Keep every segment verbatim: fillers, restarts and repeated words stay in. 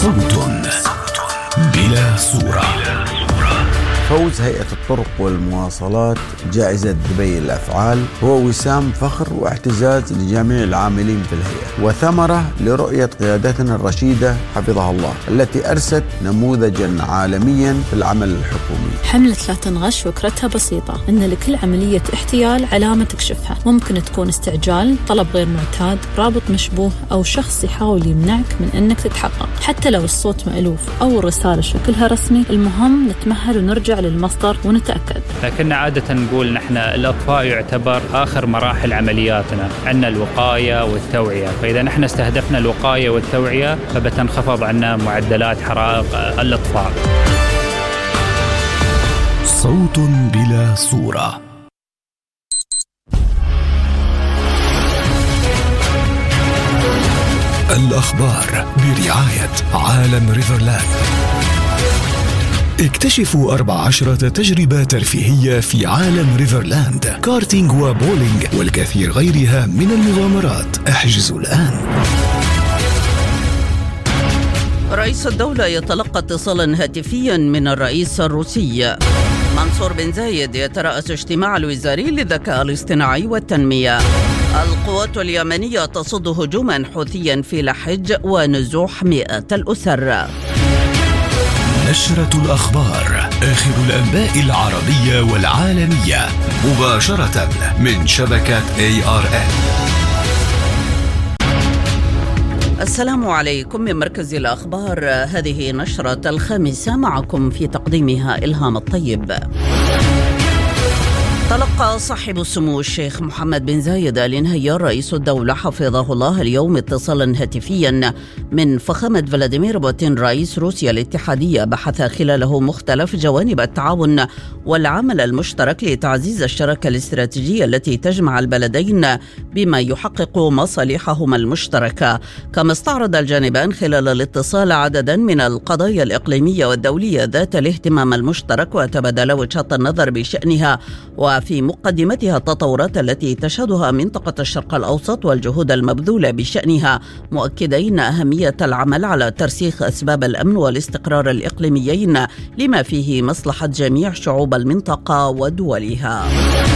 صوت بلا صورة. فوز هيئة الطرق والمواصلات جائزة دبي الأفعال هو وسام فخر واعتزاز لجميع العاملين في الهيئة، وثمرة لرؤية قيادتنا الرشيدة حفظها الله التي أرست نموذجا عالميا في العمل الحكومي. حملة لا تنغش فكرتها بسيطة، إن لكل عملية احتيال علامة تكشفها. ممكن تكون استعجال، طلب غير معتاد، رابط مشبوه، أو شخص يحاول يمنعك من إنك تتحقق. حتى لو الصوت مألوف أو الرسالة شكلها رسمي، المهم نتمهل ونرجع للمصدر ونتأكد. لكن عادة نقول نحن الإطفاء يعتبر آخر مراحل عملياتنا، عندنا الوقاية والتوعية، فإذا نحن استهدفنا الوقاية والتوعية فبتنخفض عنا معدلات حرائق الإطفاء. صوت بلا صورة. الأخبار برعاية عالم ريفرلاند. اكتشفوا أربع عشرة تجربة ترفيهية في عالم ريفرلاند، كارتينج وبولينج والكثير غيرها من المغامرات. احجزوا الآن. رئيس الدولة يتلقى اتصالا هاتفيا من الرئيس الروسي. منصور بن زايد يترأس اجتماع الوزاري للذكاء الاصطناعي والتنمية. القوات اليمنية تصد هجوما حوثيا في لحج ونزوح مئات الأسر. نشرة الأخبار، آخر الأنباء العربية والعالمية، مباشرة من شبكة إيه آر إن. السلام عليكم من مركز الأخبار، هذه نشرة الخامسة، معكم في تقديمها إلهام الطيب. تلقى صاحب السمو الشيخ محمد بن زايد آل نهيان رئيس الدولة حفظه الله اليوم اتصالا هاتفيا من فخامة فلاديمير بوتين رئيس روسيا الاتحادية، بحث خلاله مختلف جوانب التعاون والعمل المشترك لتعزيز الشراكة الاستراتيجية التي تجمع البلدين بما يحقق مصالحهما المشتركة. كما استعرض الجانبان خلال الاتصال عددا من القضايا الإقليمية والدولية ذات الاهتمام المشترك، وتبادل وجهات النظر بشأنها وفي مقدمتها التطورات التي تشهدها منطقة الشرق الأوسط والجهود المبذولة بشأنها، مؤكدين أهمية العمل على ترسيخ أسباب الأمن والاستقرار الإقليميين لما فيه مصلحة جميع شعوب المنطقة ودولها.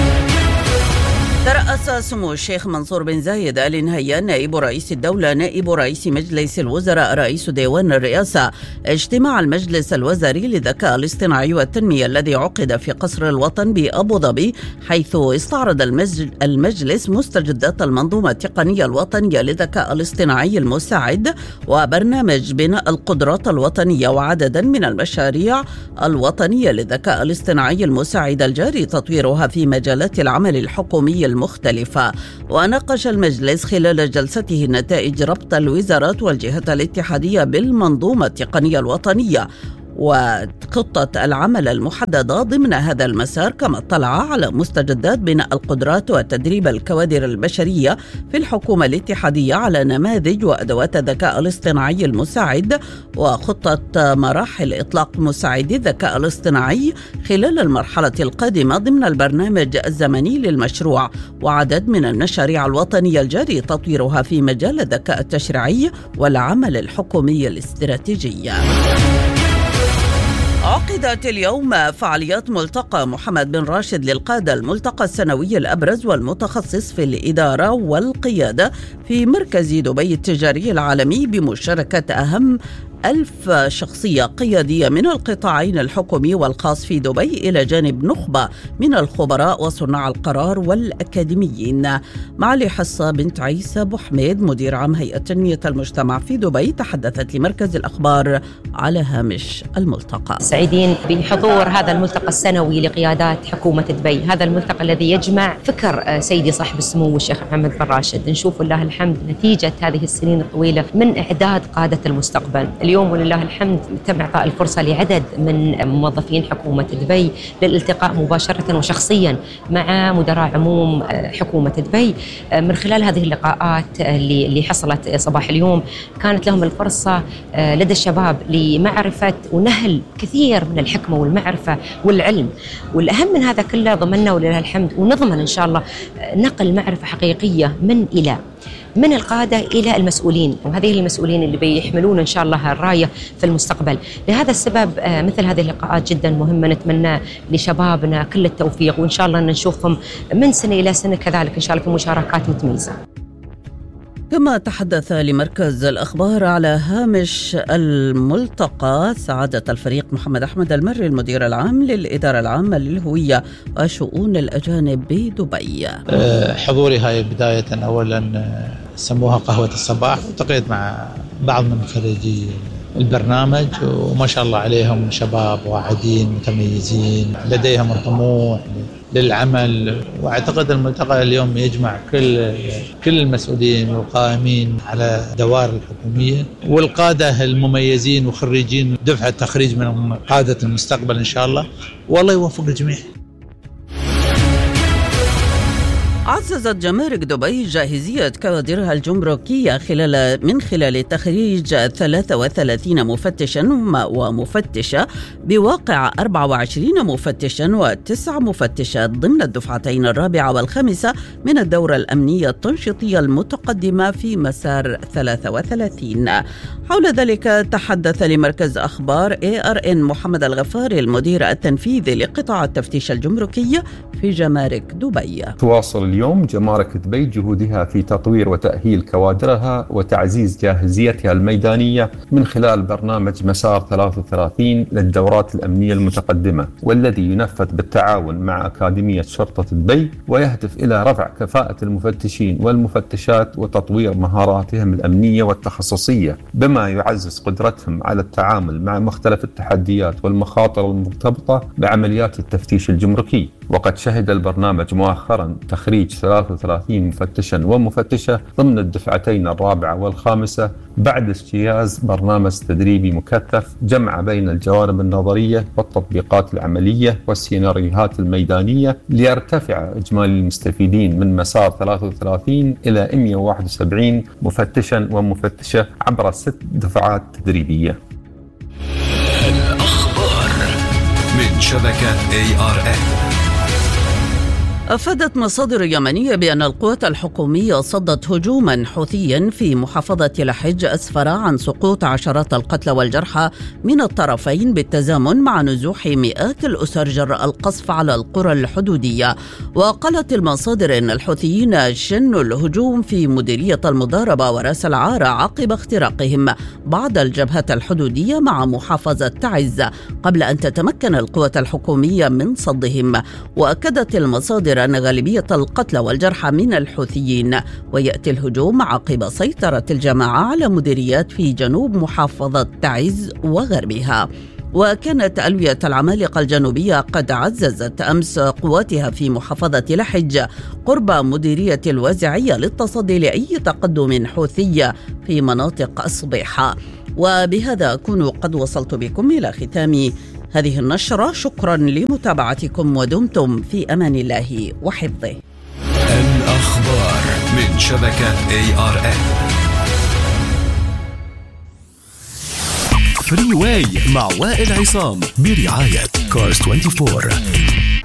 ترأس سمو الشيخ منصور بن زايد آل نهيان نائب رئيس الدولة نائب رئيس مجلس الوزراء رئيس ديوان الرئاسة اجتماع المجلس الوزاري للذكاء الاصطناعي والتنمية الذي عقد في قصر الوطن بأبو ظبي، حيث استعرض المجلس مستجدات المنظومة التقنية الوطنية للذكاء الاصطناعي المساعد وبرنامج بناء القدرات الوطنية وعددا من المشاريع الوطنية للذكاء الاصطناعي المساعد الجاري تطويرها في مجالات العمل الحكومي المختلفة. وناقش المجلس خلال جلسته نتائج ربط الوزارات والجهات الاتحادية بالمنظومة التقنية الوطنية وخطة العمل المحددة ضمن هذا المسار، كما اطلع على مستجدات بناء القدرات وتدريب الكوادر البشرية في الحكومة الاتحادية على نماذج وأدوات الذكاء الاصطناعي المساعد، وخطة مراحل إطلاق مساعدي الذكاء الاصطناعي خلال المرحلة القادمة ضمن البرنامج الزمني للمشروع، وعدد من المشاريع الوطنية الجاري تطويرها في مجال الذكاء التشريعي والعمل الحكومي الاستراتيجي. عقدت اليوم فعاليات ملتقى محمد بن راشد للقادة، الملتقى السنوي الأبرز والمتخصص في الإدارة والقيادة في مركز دبي التجاري العالمي، بمشاركة أهم ألف شخصية قيادية من القطاعين الحكومي والخاص في دبي، إلى جانب نخبة من الخبراء وصناع القرار والأكاديميين. معالي حصة بنت عيسى أبو حميد مدير عام هيئة تنمية المجتمع في دبي تحدثت لمركز الأخبار على هامش الملتقى. سعيدين بحضور هذا الملتقى السنوي لقيادات حكومة دبي، هذا الملتقى الذي يجمع فكر سيدي صاحب السمو الشيخ محمد بن راشد. نشوف لله الحمد نتيجة هذه السنين الطويلة من إعداد قادة المستقبل. اليوم ولله الحمد تم إعطاء الفرصة لعدد من موظفين حكومة دبي للالتقاء مباشرة وشخصيا مع مدراء عموم حكومة دبي. من خلال هذه اللقاءات اللي حصلت صباح اليوم كانت لهم الفرصة لدى الشباب لمعرفة ونهل كثير من الحكمة والمعرفة والعلم، والأهم من هذا كله ضمننا ولله الحمد ونضمن إن شاء الله نقل معرفة حقيقية من إلى. من القادة إلى المسؤولين، وهذه المسؤولين اللي بيحملون إن شاء الله الراية في المستقبل. لهذا السبب مثل هذه اللقاءات جدا مهمة، نتمنى لشبابنا كل التوفيق، وإن شاء الله أن نشوفهم من سنة إلى سنة كذلك إن شاء الله في مشاركات متميزة. كما تحدث لمركز الأخبار على هامش الملتقى سعادة الفريق محمد أحمد المري المدير العام للإدارة العامة للهوية وشؤون الأجانب بدبي. حضوري هاي بداية أولا سموها قهوة الصباح، والتقيت مع بعض من خريجي البرنامج وما شاء الله عليهم شباب واعدين متميزين لديهم الطموح للعمل. واعتقد الملتقى اليوم يجمع كل كل المسؤولين والقائمين على دوائر الحكوميه والقاده المميزين وخريجين دفعه تخريج من قاده المستقبل ان شاء الله، والله يوفق الجميع. عززت جمارك دبي جاهزية كوادرها الجمركية خلال من خلال تخريج ثلاثة وثلاثين مفتشا ومفتشة بواقع أربعة وعشرين مفتشا وتسع مفتشات ضمن الدفعتين الرابعة والخامسة من الدورة الأمنية التنشيطية المتقدمة في مسار ثلاثة وثلاثين. حول ذلك تحدث لمركز أخبار إيه آر إن محمد الغفاري المدير التنفيذي لقطاع التفتيش الجمركي في جمارك دبي. تواصل اليوم جمارك دبي جهودها في تطوير وتأهيل كوادرها وتعزيز جاهزيتها الميدانية من خلال برنامج مسار ثلاثة وثلاثين للدورات الأمنية المتقدمة، والذي ينفذ بالتعاون مع أكاديمية شرطة دبي، ويهدف إلى رفع كفاءة المفتشين والمفتشات وتطوير مهاراتهم الأمنية والتخصصية، بما يعزز قدرتهم على التعامل مع مختلف التحديات والمخاطر المرتبطة بعمليات التفتيش الجمركي. وقد شهد البرنامج مؤخرا تخريج ثلاثة وثلاثين مفتشا ومفتشة ضمن الدفعتين الرابعة والخامسة بعد اجتياز برنامج تدريبي مكثف جمع بين الجوانب النظرية والتطبيقات العملية والسيناريوهات الميدانية، ليرتفع إجمالي المستفيدين من مسار ثلاثة وثلاثين إلى مئة وواحد وسبعين مفتشا ومفتشة عبر ست دفعات تدريبية. الأخبار من شبكة إيه آر إن. أفادت مصادر يمنية بأن القوات الحكومية صدت هجوما حوثيا في محافظة لحج أسفر عن سقوط عشرات القتلى والجرحى من الطرفين بالتزامن مع نزوح مئات الأسر جراء القصف على القرى الحدودية. وقالت المصادر أن الحوثيين شنوا الهجوم في مديرية المضاربة وراس العارة عقب اختراقهم بعض الجبهات الحدودية مع محافظة تعز قبل أن تتمكن القوات الحكومية من صدهم. وأكدت المصادر أن غالبية القتلى والجرحى من الحوثيين، ويأتي الهجوم عقب سيطرة الجماعة على مديريات في جنوب محافظة تعز وغربها. وكانت ألوية العمالقة الجنوبية قد عززت أمس قواتها في محافظة لحج قرب مديرية الوازعية للتصدي لأي تقدم حوثي في مناطق الصبيحة. وبهذا أكون قد وصلت بكم إلى ختام هذه النشرة. شكرا لمتابعتكم ودمتم في أمان الله وحفظه. الأخبار من شبكة إيه آر إن. فري واي مع وائل عصام برعاية كارز أربعة وعشرين.